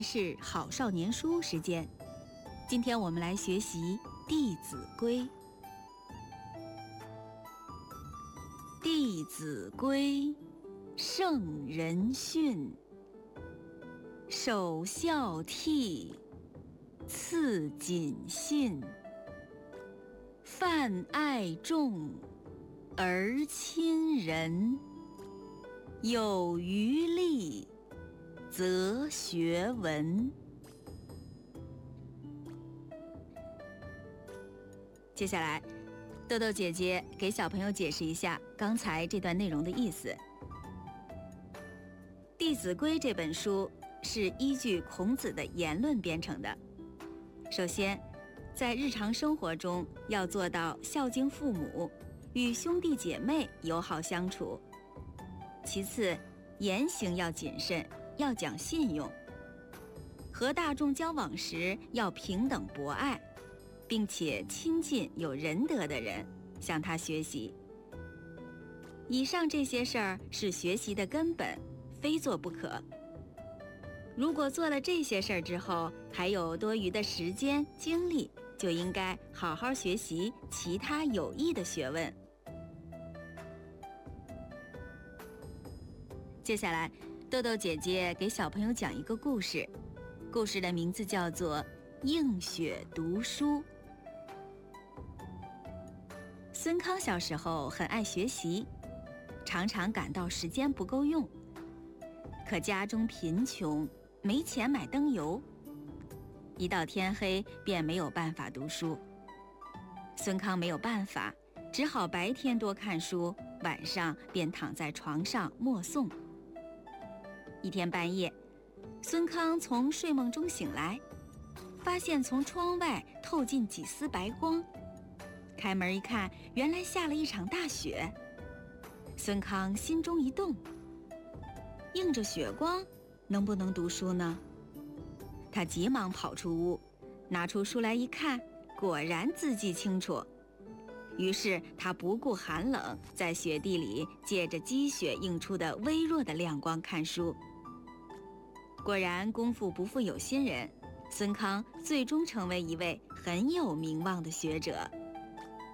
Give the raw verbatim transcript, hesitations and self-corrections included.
是好少年书时间，今天我们来学习《弟子规》。弟子规，圣人训。首孝悌，次谨信。泛爱众，而亲仁。有余力，则学文。接下来，豆豆姐姐给小朋友解释一下刚才这段内容的意思。《弟子规》这本书是依据孔子的言论编成的。首先，在日常生活中要做到孝敬父母，与兄弟姐妹友好相处。其次，言行要谨慎，要讲信用。和大众交往时要平等博爱，并且亲近有仁德的人，向他学习。以上这些事儿是学习的根本，非做不可。如果做了这些事儿之后，还有多余的时间精力，就应该好好学习其他有益的学问。接下来，豆豆姐姐给小朋友讲一个故事，故事的名字叫做《映雪读书》。孙康小时候很爱学习，常常感到时间不够用。可家中贫穷，没钱买灯油，一到天黑便没有办法读书。孙康没有办法，只好白天多看书，晚上便躺在床上默诵。一天半夜，孙康从睡梦中醒来，发现从窗外透进几丝白光。开门一看，原来下了一场大雪。孙康心中一动，映着雪光，能不能读书呢？他急忙跑出屋，拿出书来一看，果然字迹清楚。于是他不顾寒冷，在雪地里借着积雪映出的微弱的亮光看书。果然功夫不负有心人，孙康最终成为一位很有名望的学者。